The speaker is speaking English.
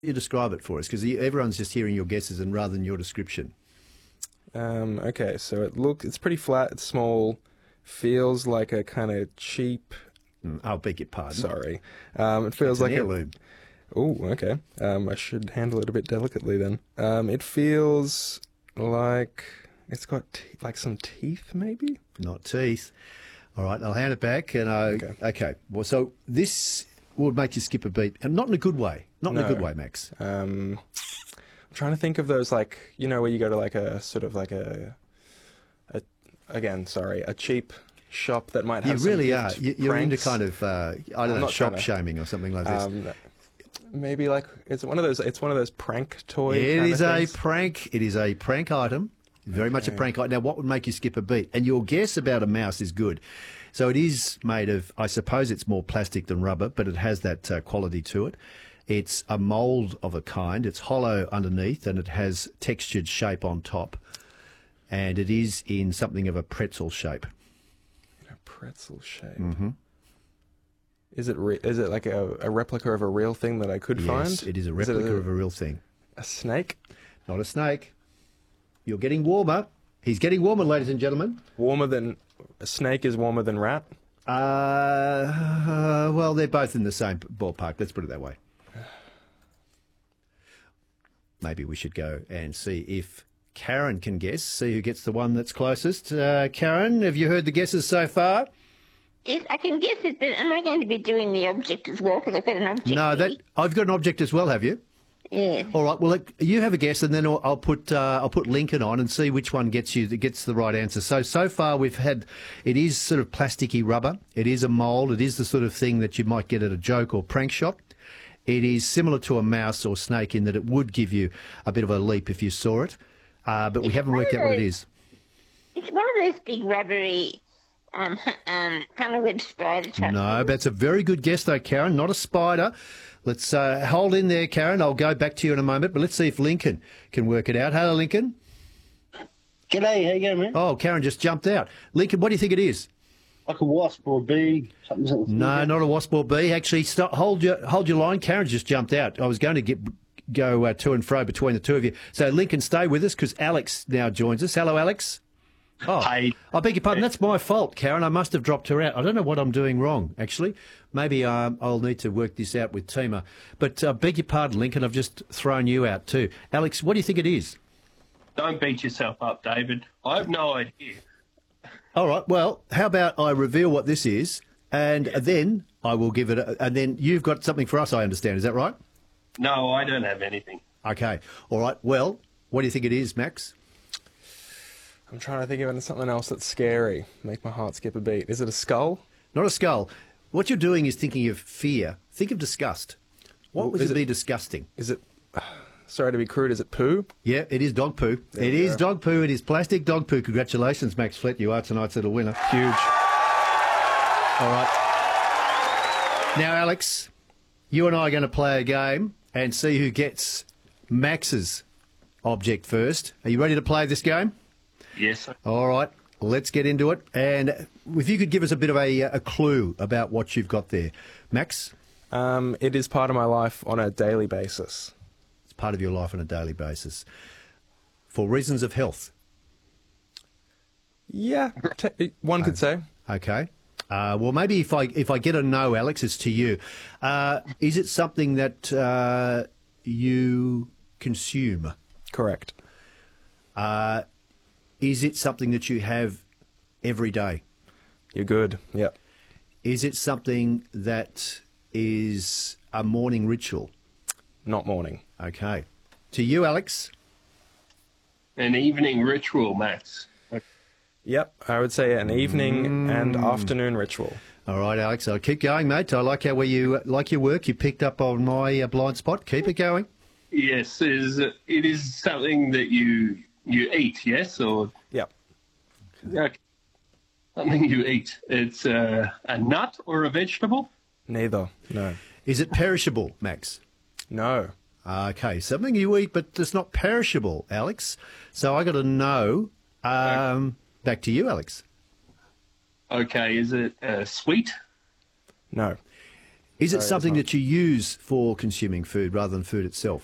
You describe it for us because everyone's just hearing your guesses and rather than your description. Okay, so it's pretty flat, it's small, feels like a kind of cheap. I'll beg your pardon. Sorry. It feels It's an like heirloom. Oh, okay. I should handle it a bit delicately then. It feels like it's got like some teeth, maybe? Not teeth. All right, I'll hand it back. And okay. Well, so this would make you skip a beat, and not in a good way. Not in a No. good way, Max. I'm trying to think of those, like, you know, where you go to like a sort of like a cheap shop that might You have some really are. gift You're into pranks. kind of I don't I'm know, not shop trying to- shaming or something like this. Maybe like it's one of those prank toy. It kind is of a things. prank. It is a prank item. Very much a prank item. Now, what would make you skip a beat? And your guess about a mouse is good. So it is made of, I suppose it's more plastic than rubber, but it has that quality to it. It's a mould of a kind. It's hollow underneath and it has textured shape on top. And it is in something of a pretzel shape. A pretzel shape. Mm-hmm. Is it like a replica of a real thing that I could find? Yes, it is a replica of a real thing. A snake? Not a snake. You're getting warmer. He's getting warmer, ladies and gentlemen. A snake is warmer than rat? Well, they're both in the same ballpark. Let's put it that way. Maybe we should go and see if Karen can guess, see who gets the one that's closest. Karen, have you heard the guesses so far? Yes, I can guess it, but am I going to be doing the object as well? Because I've got an object. No, here. I've got an object as well, have you? Yeah. All right. Well, you have a guess, and then I'll put Lincoln on and see which one gets the right answer. So far we've had, it is sort of plasticky rubber. It is a mould. It is the sort of thing that you might get at a joke or prank shop. It is similar to a mouse or snake in that it would give you a bit of a leap if you saw it, but we haven't worked out what it is. It's one of those big rubbery, kind of web spider type. No, that's a very good guess though, Karen. Not a spider. Let's hold in there, Karen. I'll go back to you in a moment, but let's see if Lincoln can work it out. Hello, Lincoln. G'day, how you going, man? Oh, Karen just jumped out. Lincoln, what do you think it is? Like a wasp or a bee, something. No, not a wasp or bee. Actually, hold your line. Karen just jumped out. I was going to go to and fro between the two of you. So, Lincoln, stay with us because Alex now joins us. Hello, Alex. Oh, Hey. I beg your pardon. That's my fault, Karen. I must have dropped her out. I don't know what I'm doing wrong, actually. Maybe I'll need to work this out with Tima. But beg your pardon, Lincoln. I've just thrown you out too. Alex, what do you think it is? Don't beat yourself up, David. I have no idea. All right. Well, how about I reveal what this is, and then I will give it. And then you've got something for us. I understand. Is that right? No, I don't have anything. Okay. All right. Well, what do you think it is, Max? I'm trying to think of something else that's scary. Make my heart skip a beat. Is it a skull? Not a skull. What you're doing is thinking of fear. Think of disgust. What Well, would is be it- disgusting? Is it... Sorry to be crude, is it poo? Yeah, it is dog poo. It is dog poo. It is plastic dog poo. Congratulations, Max Flett. You are tonight's little winner. Huge. All right. Now, Alex, you and I are going to play a game and see who gets Max's object first. Are you ready to play this game? Yes. All right. Let's get into it. And if you could give us a bit of a clue about what you've got there. Max, It is part of my life on a daily basis. it's part of your life on a daily basis. For reasons of health. Yeah, one could say. Okay. Well, maybe if I get a no, Alex, it's to you. Is it something that you consume? Correct. Is it something that you have every day? You're good. Yep. Is it something that is a morning ritual? Not morning. Okay. To you, Alex. An evening ritual, Max. Yep, I would say an evening and afternoon ritual. All right, Alex. I'll keep going, mate. I like how you like your work. You picked up on my blind spot. Keep it going. Yes, it is something that you eat, yes? Or Yep. okay. Something you eat. It's a nut or a vegetable? Neither. No. Is it perishable, Max? No. Okay, something you eat, but it's not perishable, Alex. So I got to know. Back to you, Alex. Okay, is it sweet? No. Is it So it's something not- that you use for consuming food rather than food itself?